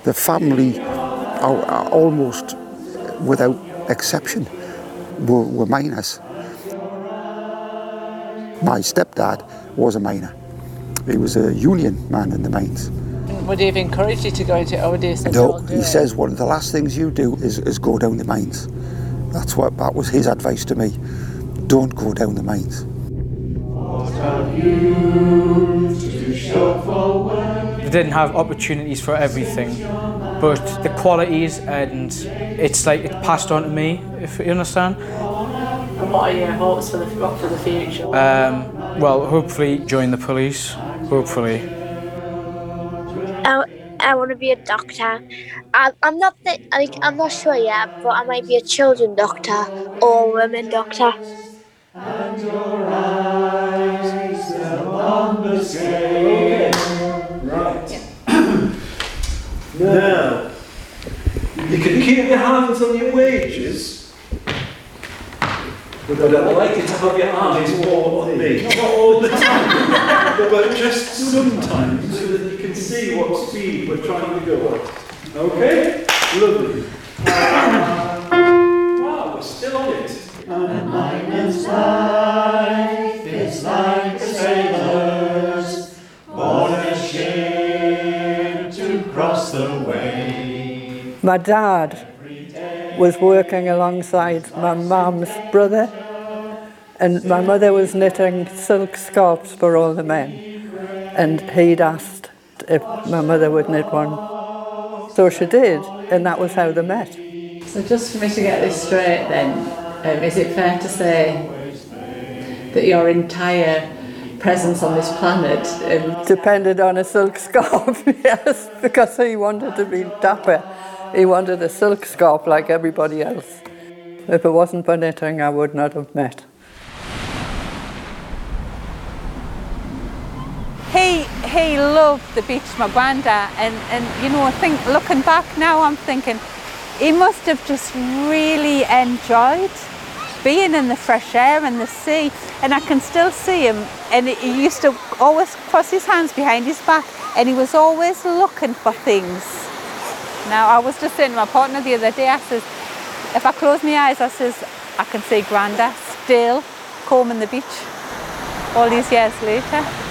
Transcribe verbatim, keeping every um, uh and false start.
the family, are, are almost without exception, were, were miners. My stepdad was a miner. He was a union man in the mines. Would he have encouraged you to go into it, or would he have said, No, don't do he it? says one of the last things you do is, is go down the mines. That's what, that was his advice to me. Don't go down the mines. What have you to show for work? They didn't have opportunities for everything, but the qualities, and it's like it passed on to me, if you understand. And what are your hopes for the, for the future? Um, well, hopefully join the police, hopefully. I, I want to be a doctor. I, I'm not th- like I'm not sure yet, but I might be a children doctor or a women doctor. And your eyes upon the scale. Right. Now, you can keep your hands on your wages, but I'd like you to have your eyes more on me. Not all the time, but just sometimes, so that you can see what speed we're trying to go at. Okay? Lovely. Wow, we're still on it. And miner's life is like a sailor's, born ashamed to cross the way. My dad was working alongside my mum's brother, and my mother was knitting silk scarves for all the men, and he'd asked if my mother would knit one. So she did, and that was how they met. So just for me to get this straight then, um, is it fair to say that your entire presence on this planet um, depended on a silk scarf? Yes, because he wanted to be dapper. He wanted a silk scarf like everybody else. If it wasn't for knitting, I would not have met. He, he loved the beach, my granddad, and, and you know, I think looking back now, I'm thinking he must have just really enjoyed being in the fresh air and the sea, and I can still see him, and he used to always cross his hands behind his back, and he was always looking for things. Now, I was just saying to my partner the other day, I says, if I close my eyes, I says, I can see Granda still combing the beach all these years later.